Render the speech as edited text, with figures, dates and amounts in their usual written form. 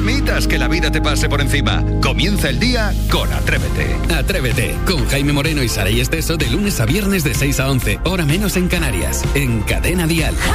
permitas que la vida te pase por encima. Comienza el día con Atrévete. Atrévete, con Jaime Moreno y Saray Esteso de lunes a viernes de 6 a 11, hora menos en Canarias, en Cadena Dial.